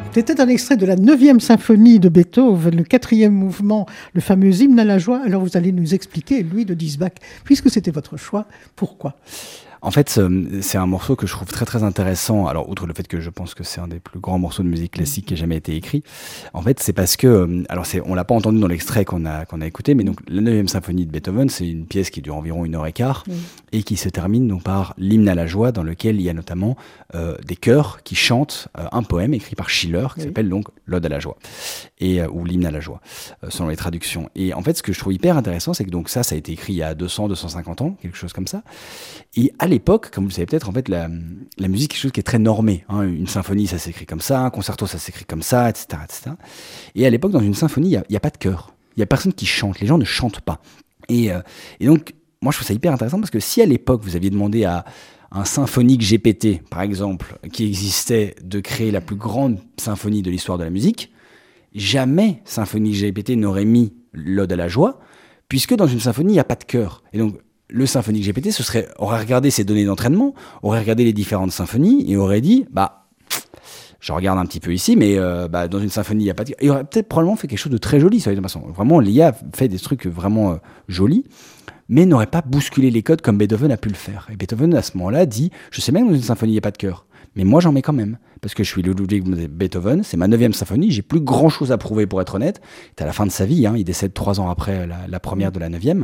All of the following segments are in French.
C'était un extrait de la 9e symphonie de Beethoven, le 4e mouvement, le fameux hymne à la joie. Alors vous allez nous expliquer, Louis de Diesbach, puisque c'était votre choix, pourquoi ? En fait, c'est un morceau que je trouve très très intéressant. Alors, outre le fait que je pense que c'est un des plus grands morceaux de musique classique qui ait jamais été écrit, en fait, c'est parce que, on l'a pas entendu dans l'extrait qu'on a écouté, mais donc la 9e symphonie de Beethoven, c'est une pièce qui dure environ 1h15 et qui se termine donc par l'hymne à la joie, dans lequel il y a notamment des chœurs qui chantent un poème écrit par Schiller qui s'appelle donc l'Ode à la joie ou l'hymne à la joie, selon les traductions. Et en fait, ce que je trouve hyper intéressant, c'est que donc ça a été écrit il y a 200-250 ans, quelque chose comme ça. Et à l'époque, comme vous le savez peut-être, en fait, la musique est quelque chose qui est très normé. Hein. Une symphonie, ça s'écrit comme ça, un concerto, ça s'écrit comme ça, etc., etc. Et à l'époque, dans une symphonie, il y a pas de chœur. Il y a personne qui chante. Les gens ne chantent pas. Et donc, moi, je trouve ça hyper intéressant parce que si à l'époque, vous aviez demandé à un symphonique GPT, par exemple, qui existait, de créer la plus grande symphonie de l'histoire de la musique, jamais symphonique GPT n'aurait mis l'Ode à la joie, puisque dans une symphonie, il n'y a pas de chœur. Et donc, le symphonique GPT aurait regardé ses données d'entraînement, aurait regardé les différentes symphonies et aurait dit, je regarde un petit peu ici, mais dans une symphonie, il n'y a pas de... Il aurait peut-être probablement fait quelque chose de très joli, ça, de toute façon. Vraiment, l'IA fait des trucs vraiment jolis, mais n'aurait pas bousculé les codes comme Beethoven a pu le faire. Et Beethoven, à ce moment-là, dit, je sais même que dans une symphonie, il n'y a pas de chœur, mais moi, j'en mets quand même, parce que je suis Ludwig Beethoven, c'est ma 9e symphonie, j'ai plus grand-chose à prouver, pour être honnête. C'est à la fin de sa vie, il décède 3 ans après la première de la 9e.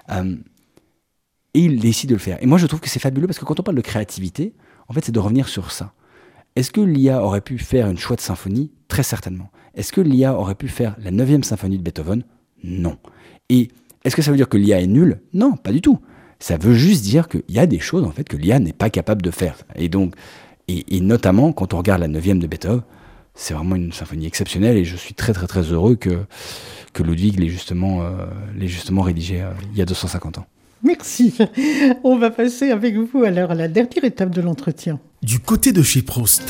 Et il décide de le faire. Et moi, je trouve que c'est fabuleux parce que quand on parle de créativité, en fait, c'est de revenir sur ça. Est-ce que l'IA aurait pu faire une chouette symphonie ? Très certainement. Est-ce que l'IA aurait pu faire la 9e symphonie de Beethoven ? Non. Et est-ce que ça veut dire que l'IA est nulle ? Non, pas du tout. Ça veut juste dire qu'il y a des choses, en fait, que l'IA n'est pas capable de faire. Et donc, et notamment, quand on regarde la 9e de Beethoven, c'est vraiment une symphonie exceptionnelle et je suis très, très, très heureux que Ludwig l'ait justement rédigée il y a 250 ans. Merci. On va passer avec vous alors à la dernière étape de l'entretien. Du côté de chez Proust.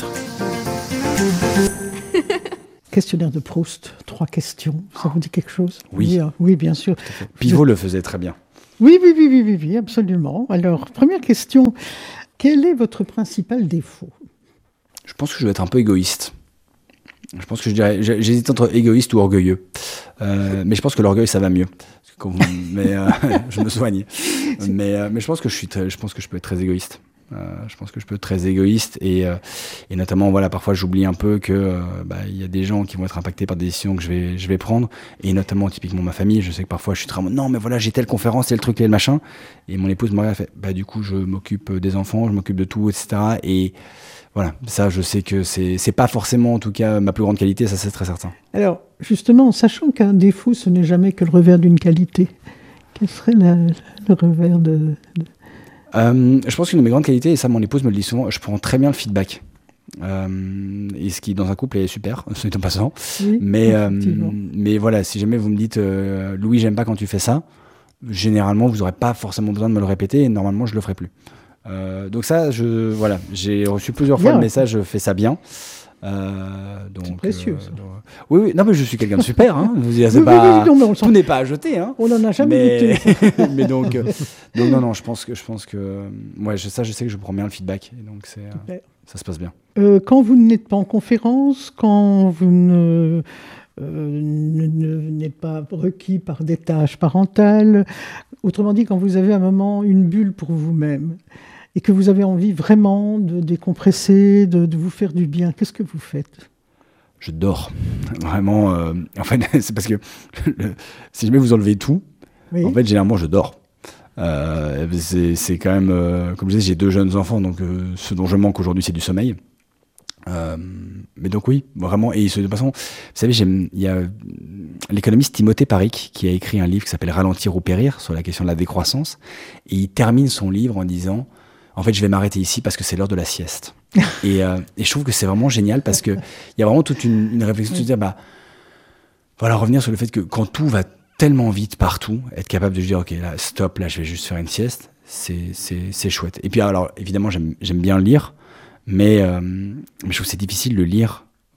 Questionnaire de Proust, 3 questions. Ça vous dit quelque chose ? Oui. Oui, bien sûr. Pivot le faisait très bien. Oui, absolument. Alors, première question. Quel est votre principal défaut ? Je pense que je dois être un peu égoïste. Je pense que j'hésite entre égoïste ou orgueilleux. Mais je pense que l'orgueil, ça va mieux. Je me soigne. Mais je pense que je peux être très égoïste. Je pense que je peux être très égoïste et notamment parfois j'oublie un peu que il y a des gens qui vont être impactés par des décisions que je vais prendre et notamment typiquement ma famille. Je sais que parfois je suis très non mais voilà j'ai telle conférence, tel truc, tel machin et mon épouse me regarde et fait du coup je m'occupe des enfants, je m'occupe de tout, etc. Et voilà, ça je sais que c'est pas forcément en tout cas ma plus grande qualité, ça c'est très certain. Alors justement, en sachant qu'un défaut ce n'est jamais que le revers d'une qualité, quel serait le revers de... Je pense qu'une de mes grandes qualités, et ça mon épouse me le dit souvent, je prends très bien le feedback. Et ce qui dans un couple est super, c'est en passant. Oui, mais voilà, si jamais vous me dites Louis, j'aime pas quand tu fais ça, généralement vous n'aurez pas forcément besoin de me le répéter et normalement je le ferai plus. Donc ça, j'ai reçu plusieurs fois le message, fais ça bien. C'est précieux. Oui, non mais je suis quelqu'un de super. Hein. Tout n'est pas à jeter. Hein. On n'en a jamais douté. Mais donc non, je pense que je sais que je prends bien le feedback et donc ça se passe bien. Quand vous n'êtes pas en conférence, quand vous n'êtes pas requis par des tâches parentales, autrement dit, quand vous avez un moment, une bulle pour vous-même, et que vous avez envie vraiment de décompresser, de vous faire du bien, qu'est-ce que vous faites ? Je dors. Vraiment, en fait, c'est parce que si jamais vous enlevez tout, en fait, généralement, je dors. C'est quand même, comme je disais, j'ai 2 jeunes enfants, donc ce dont je manque aujourd'hui, c'est du sommeil. Mais donc oui, vraiment. Et de toute façon, vous savez, il y a l'économiste Timothée Paric qui a écrit un livre qui s'appelle Ralentir ou périr sur la question de la décroissance. Et il termine son livre en disant... En fait, je vais m'arrêter ici parce que c'est l'heure de la sieste. Et je trouve que c'est vraiment génial parce qu'il y a vraiment toute une réflexion de se dire, revenir sur le fait que quand tout va tellement vite partout, être capable de se dire, ok, là, stop, là, je vais juste faire une sieste, c'est chouette. Et puis, alors, évidemment, j'aime bien lire, mais je trouve que c'est difficile de lire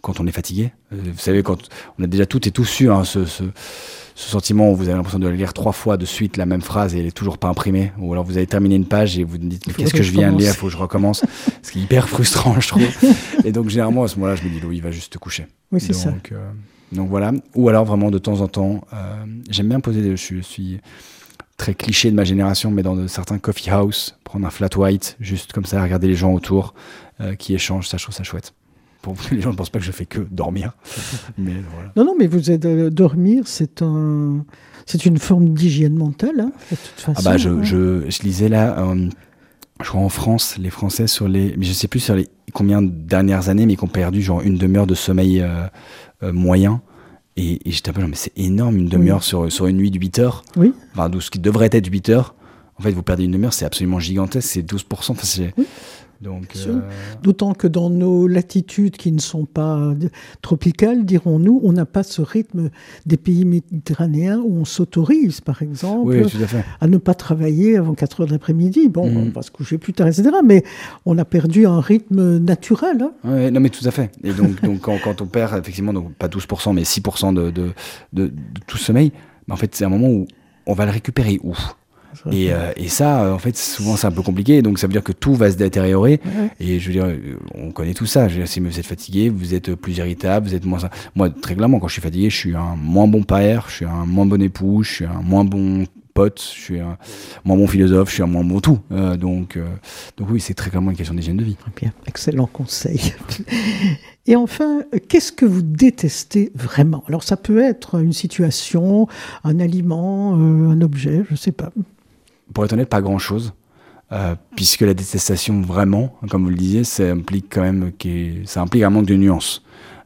quand on est fatigué. Vous savez, quand on a déjà toutes et tous eu ce sentiment où vous avez l'impression de lire 3 fois de suite la même phrase et elle est toujours pas imprimée, ou alors vous avez terminé une page et vous me dites mais qu'est-ce que je viens de lire, il faut que je recommence, ce qui est hyper frustrant je trouve. Et donc généralement à ce moment-là je me dis Louis va juste te coucher. Oui, c'est ça. Donc voilà, ou alors vraiment de temps en temps, j'aime bien je suis très cliché de ma génération, mais dans certains coffee house, prendre un flat white, juste comme ça, regarder les gens autour qui échangent, ça je trouve ça chouette. Pour que les gens ne pensent pas que je fais que dormir. Mais voilà. Non, mais vous êtes dormir, c'est une forme d'hygiène mentale, hein, de toute façon. Je lisais là, je crois en France, les Français mais je sais plus sur les combien de dernières années, mais qui ont perdu genre une demi-heure de sommeil moyen. Et j'étais un peu genre, mais c'est énorme, une demi-heure sur une nuit de 8 heures. Oui. Enfin, ce qui devrait être 8 heures. En fait, vous perdez une demi-heure, c'est absolument gigantesque, c'est 12%. Enfin, oui. Donc, d'autant que dans nos latitudes qui ne sont pas tropicales, dirons-nous, on n'a pas ce rythme des pays méditerranéens où on s'autorise, par exemple, oui, tout à fait. à ne pas travailler avant 4 heures de l'après-midi. Bon, on va se coucher plus tard, etc. Mais on a perdu un rythme naturel. Hein. Oui, non, mais tout à fait. Et donc quand on perd, effectivement, donc pas 12%, mais 6% de tout sommeil, en fait, c'est un moment où on va le récupérer où ? Et ça, en fait, souvent, c'est un peu compliqué. Donc, ça veut dire que tout va se détériorer. Ouais. Et je veux dire, on connaît tout ça. Je veux dire, si vous êtes fatigué, vous êtes plus irritable, vous êtes moins... Moi, très clairement, quand je suis fatigué, je suis un moins bon père, je suis un moins bon époux, je suis un moins bon pote, je suis un moins bon philosophe, je suis un moins bon tout. Donc oui, c'est très clairement une question d'hygiène de vie. Bien, excellent conseil. Et enfin, qu'est-ce que vous détestez vraiment ? Alors, ça peut être une situation, un aliment, un objet, je ne sais pas. Pour être honnête, pas grand-chose, puisque la détestation, vraiment, comme vous le disiez, ça implique un manque de nuances.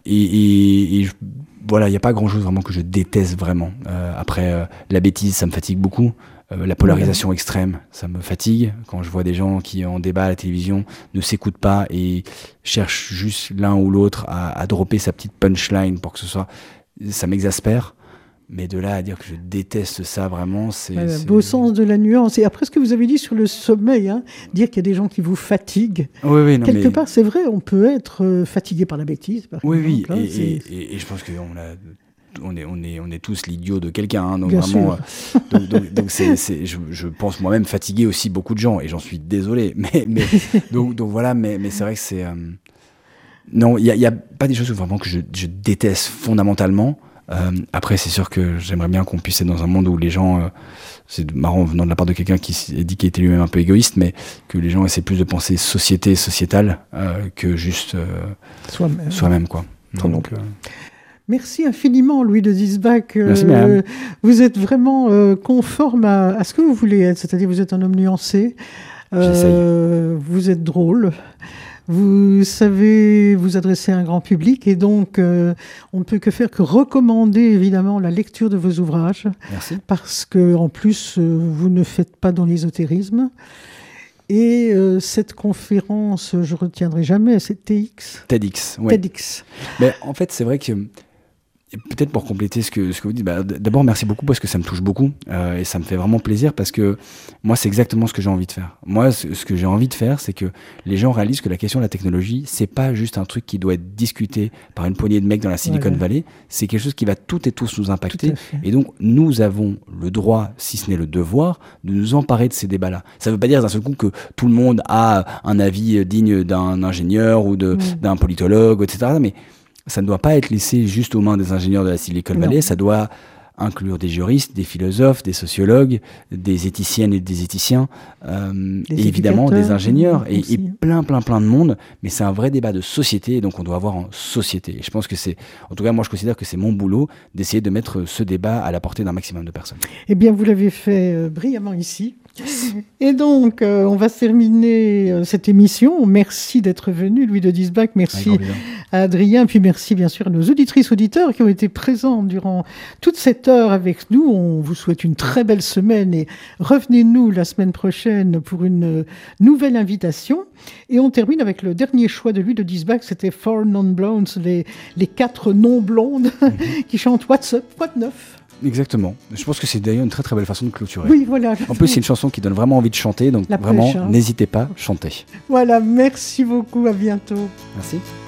Voilà, il n'y a pas grand-chose vraiment que je déteste vraiment. Après, la bêtise, ça me fatigue beaucoup. La polarisation extrême, ça me fatigue. Quand je vois des gens qui, en débat à la télévision, ne s'écoutent pas et cherchent juste l'un ou l'autre à dropper sa petite punchline pour que ce soit... Ça m'exaspère. Mais de là à dire que je déteste ça, vraiment, c'est... Beau sens de la nuance. Et après ce que vous avez dit sur le sommeil, hein, dire qu'il y a des gens qui vous fatiguent. Oui, non, quelque part, c'est vrai, on peut être fatigué par la bêtise, par exemple. Oui, hein, et je pense qu'on est tous l'idiot de quelqu'un. Hein, donc bien vraiment, sûr. donc je pense moi-même fatiguer aussi beaucoup de gens, et j'en suis désolé. Donc voilà, mais c'est vrai que c'est... Non, il n'y a pas des choses vraiment que je déteste fondamentalement. Après, c'est sûr que j'aimerais bien qu'on puisse être dans un monde où les gens, c'est marrant venant de la part de quelqu'un qui dit qu'il était lui-même un peu égoïste, mais que les gens essaient plus de penser sociétale que juste soi-même, quoi. Donc, merci infiniment, Louis de Diesbach. Merci, madame. Vous êtes vraiment conforme à ce que vous voulez être, c'est-à-dire vous êtes un homme nuancé, vous êtes drôle. Vous savez vous adresser à un grand public et donc on ne peut que faire que recommander évidemment la lecture de vos ouvrages. Merci. Parce que en plus vous ne faites pas dans l'ésotérisme. Et cette conférence, je ne retiendrai jamais, c'est TEDx. Ouais. TEDx. Mais en fait, c'est vrai que peut-être pour compléter ce que vous dites, d'abord merci beaucoup parce que ça me touche beaucoup et ça me fait vraiment plaisir parce que moi c'est exactement ce que j'ai envie de faire. Moi ce que j'ai envie de faire, c'est que les gens réalisent que la question de la technologie, c'est pas juste un truc qui doit être discuté par une poignée de mecs dans la Silicon Valley, c'est quelque chose qui va toutes et tous nous impacter et donc nous avons le droit, si ce n'est le devoir, de nous emparer de ces débats-là. Ça veut pas dire d'un seul coup que tout le monde a un avis digne d'un ingénieur ou d'un politologue, etc. Mais ça ne doit pas être laissé juste aux mains des ingénieurs de la Silicon Valley, ça doit inclure des juristes, des philosophes, des sociologues, des éthiciennes et des éthiciens, et évidemment des ingénieurs, et plein de monde, mais c'est un vrai débat de société, et donc on doit avoir en société. Et je pense que en tout cas moi je considère que c'est mon boulot d'essayer de mettre ce débat à la portée d'un maximum de personnes. Eh bien vous l'avez fait brillamment ici. Et donc, on va terminer cette émission. Merci d'être venu, Louis de Diesbach. Merci à Adrien. Puis merci, bien sûr, à nos auditrices, auditeurs qui ont été présents durant toute cette heure avec nous. On vous souhaite une très belle semaine et revenez-nous la semaine prochaine pour une nouvelle invitation. Et on termine avec le dernier choix de Louis de Diesbach. C'était Four Non-Blondes, les 4 non-blondes qui chantent What's Up, What Neuf. Exactement. Je pense que c'est d'ailleurs une très très belle façon de clôturer. Oui, voilà. En plus, c'est une chanson qui donne vraiment envie de chanter, donc vraiment, n'hésitez pas, chantez. Voilà, merci beaucoup, à bientôt. Merci.